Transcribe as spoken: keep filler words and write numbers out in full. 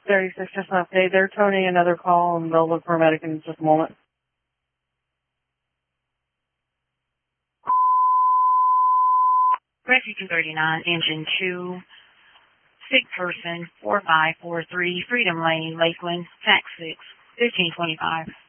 thirty-six, just an update. They're toning another call, and they'll look for a medic in just a moment. Rescue two thirty-nine, engine two, sick person, four five four three, Freedom Lane, Lakeland, tax six, fifteen twenty-five.